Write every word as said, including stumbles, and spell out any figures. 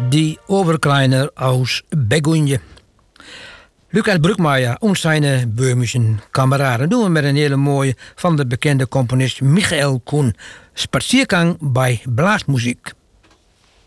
Die Oberkleiner aus Begonje. Lucas Broekmaier en zijn Böhmischen kameraden doen we met een hele mooie van de bekende componist Michael Koen. Spaziergang bij blaasmuziek.